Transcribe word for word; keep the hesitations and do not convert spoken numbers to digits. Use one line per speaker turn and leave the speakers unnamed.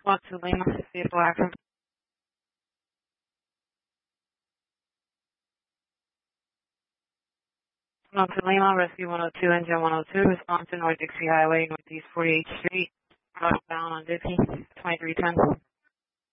one two Lima, vehicle accident. one two Lima, rescue one oh two, engine one oh two, respond to North Dixie Highway, Northeast forty-eighth Street, northbound on Dixie, twenty-three ten.